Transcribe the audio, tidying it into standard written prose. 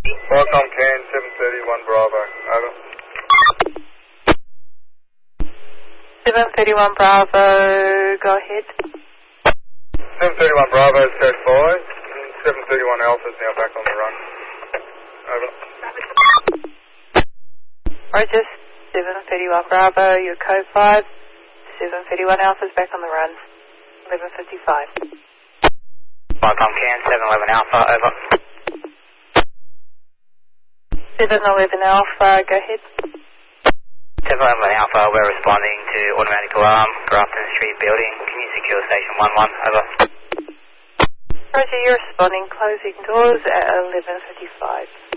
Qualcomm Can 731 Bravo. Over. 731 Bravo, go ahead. 731 Bravo is code 5. 731 Alpha is now back on the run. Over. Roger, 731 Bravo, your code 5. 731 Alpha is back on the run. 11:55. Qualcomm Can 711 Alpha, over. 711 Alpha, go ahead. 711 Alpha, we're responding to automatic alarm, Grafton Street building. Can you secure station 11, over. Roger, you're responding, closing doors at 11:55.